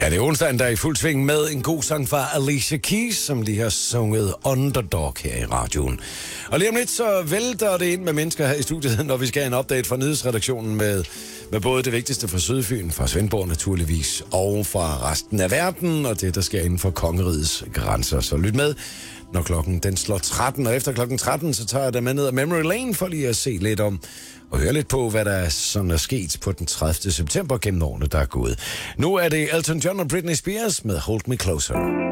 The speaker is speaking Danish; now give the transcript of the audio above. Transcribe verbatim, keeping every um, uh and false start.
Ja, det er onsdagen, der er i fuld sving med en god sang fra Alicia Keys, som lige har sunget Underdog her i radioen. Og lige om lidt, så vælter det ind med mennesker her i studiet, når vi skal have en update fra nyhedsredaktionen med, med både det vigtigste fra Sydfyn, fra Svendborg naturligvis, og fra resten af verden, og det, der sker inden for kongerigets grænser. Så lyt med, når klokken den slår tretten, og efter klokken tretten, så tager jeg dig med ned ad Memory Lane for lige at se lidt om og høre lidt på, hvad der sådan er sket på den tredivte september gennem årene, der er gået. Nu er det Elton John og Britney Spears med Hold Me Closer.